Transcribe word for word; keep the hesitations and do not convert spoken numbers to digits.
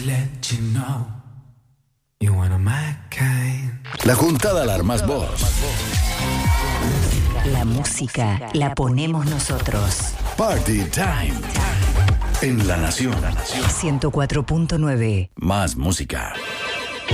La juntada la armás vos. La música la ponemos nosotros. Party Time. En La Nación. ciento cuatro punto nueve. Más música.